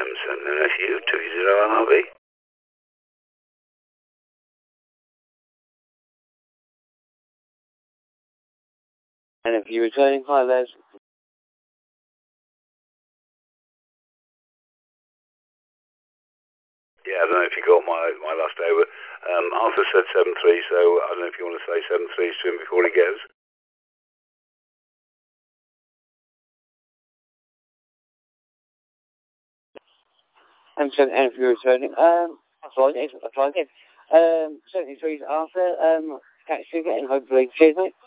Sending a few 20 RB. And if you're returning, hi Les. Yeah, I don't know if you got my last over. Arthur said 7-3, so I don't know if you want to say 7-3 to him before he goes. And if you're returning, I'll try again. 73's Arthur, catch you again, hopefully. Cheers, mate.